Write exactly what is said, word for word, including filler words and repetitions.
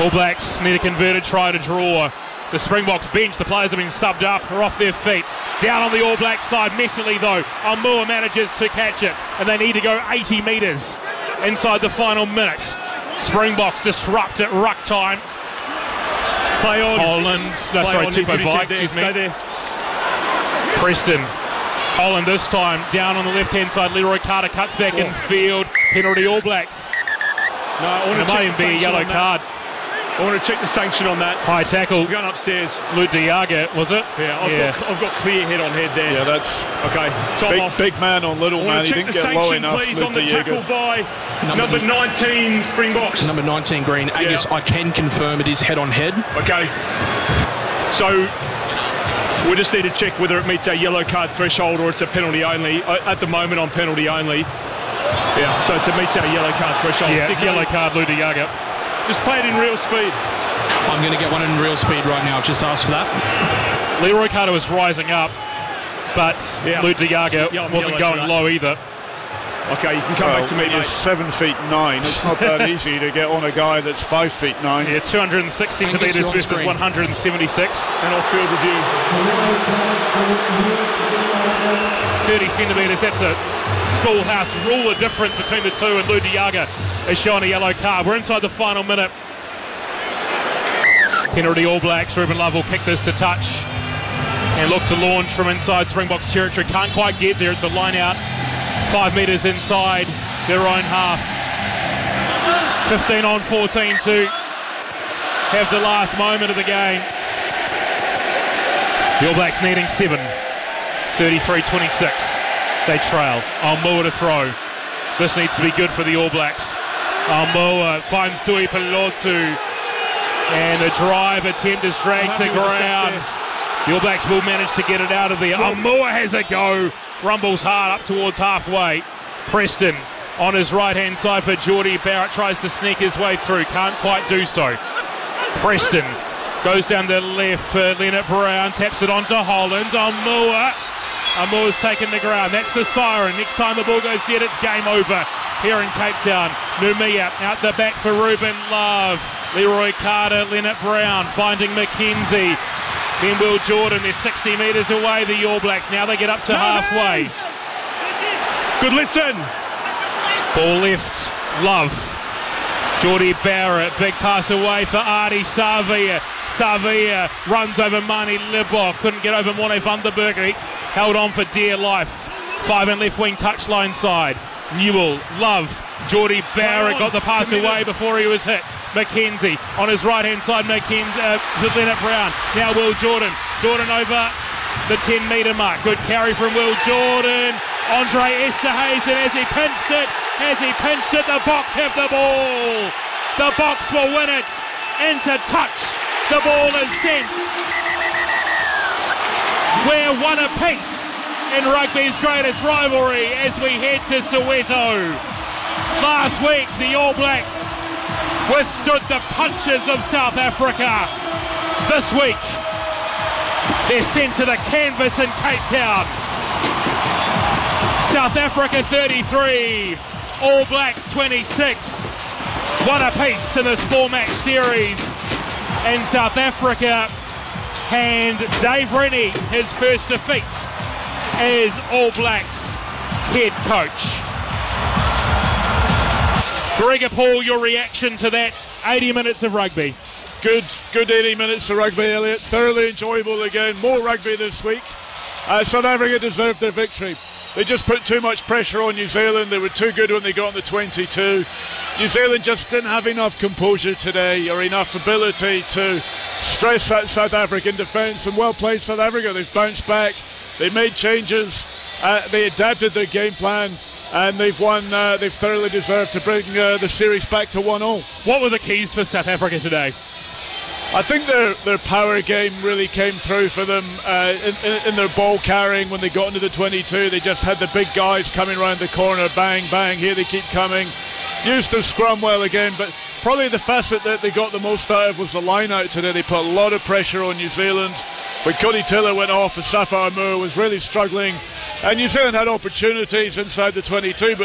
All Blacks need a converted try to draw. The Springboks bench, the players have been subbed up, are off their feet. Down on the All Blacks side, messily though, Almua manages to catch it, and they need to go eighty metres inside the final minute. Springboks disrupt at ruck time. Play on. Holland, no, Play sorry, on. Tupou Vaa'i, excuse me. Preston. Holland this time, down on the left-hand side. Leroy Carter cuts back Oh. in field. Penalty All Blacks. No, I want It to may check the even be a sanction yellow on that. card. I want to check the sanction on that. High tackle. We're going upstairs. Luke De Jager, was it? Yeah, I've, yeah. Got, I've got clear head on head there. Yeah, that's Okay, top big, off. big man on little I man. want He to check didn't the get low sanction, enough. please, Luke on the De Jager. tackle by Number- number nineteen Springboks. Number nineteen Green. Angus, Yeah. I can confirm it is head on head. Okay, so we just need to check whether it meets our yellow card threshold or it's a penalty only. Uh, At the moment, on penalty only. Yeah, so it's, it meets our yellow card threshold. Yeah, it's Dick, yellow card, Luke De Jager. Just play it in real speed. I'm going to get one in real speed right now. Just ask for that. Leroy Carter was rising up, but Yeah. Luke De Jager Yeah, I'm wasn't yellow for going that. low either. Okay, you can come Well, back to me, he's mate. seven feet nine. It's not that easy to get on a guy that's five feet nine. Yeah, two hundred six centimetres you're on versus screen. one hundred seventy-six. And off-field review. thirty centimetres, that's a schoolhouse ruler difference between the two, and Luke De Jager is showing a yellow card. We're inside the final minute. Penalty All Blacks. Ruben Love will kick this to touch and look to launch from inside Springboks territory. Can't quite get there. It's a line out five metres inside their own half. fifteen on fourteen to have the last moment of the game. The All Blacks needing seven. thirty-three twenty-six. They trail. Almua to throw. This needs to be good for the All Blacks. Almua finds Tui Pelotu. And the drive attempt is dragged to ground. The All Blacks will manage to get it out of there. Almua has a go. Rumbles hard up towards halfway. Preston on his right-hand side for Jordie Barrett. Tries to sneak his way through. Can't quite do so. Preston goes down the left for Leonard Brown. Taps it onto Holland. Almua. Almua's taken the ground. That's the siren. Next time the ball goes dead, it's game over here in Cape Town. Numia out the back for Ruben Love. Leroy Carter, Leonard Brown finding McKenzie. Then Will Jordan. They're sixty metres away, the All Blacks. Now they get up to No halfway. hands. Good listen. Ball left, Love. Jordie Barrett, big pass away for Artie Savia. Savia runs over Mani Libok. Couldn't get over Morne van der Berg. He held on for dear life. Five and left wing touchline side. Newell, Love, Jordie Barrett got the pass away before he was hit. McKenzie on his right hand side. McKenzie uh, to Leonard Brown. Now Will Jordan. Jordan over the ten metre mark. Good carry from Will Jordan. Andre Esterhuizen, as he pinched it, as he pinched it, the Boks have the ball. The Boks will win it. Into touch. The ball is sent. We're one apiece in rugby's greatest rivalry as we head to Soweto. Last week, the All Blacks withstood the punches of South Africa. This week, they're sent to the canvas in Cape Town. South Africa thirty-three, All Blacks twenty-six. One apiece in this four-match series. And South Africa hand Dave Rennie his first defeat as All Blacks head coach. Gregor Paul, your reaction to that eighty minutes of rugby? Good, good eighty minutes of rugby, Elliot. Thoroughly enjoyable again. More rugby this week. Uh, South Africa deserved their victory. They just put too much pressure on New Zealand. They were too good when they got on the twenty-two. New Zealand just didn't have enough composure today or enough ability to stress that South African defence. And well played, South Africa. They've bounced back. They made changes. Uh, they adapted their game plan. And they've won. Uh, they've thoroughly deserved to bring uh, the series back to one all. What were the keys for South Africa today? I think their their power game really came through for them uh, in, in, in their ball carrying when they got into the twenty-two. They just had the big guys coming around the corner, bang, bang, here they keep coming. Used their scrum well again, but probably the facet that they got the most out of was the line out today. They put a lot of pressure on New Zealand. When Cody Tiller went off, and Safa Aumua was really struggling. And New Zealand had opportunities inside the twenty-two, but